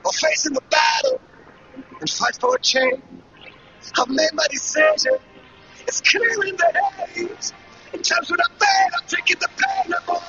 or facing the battle and fight for a change. I've made my decision. It's clear in the haze. In times when I fail, I'm taking the pain. I'm on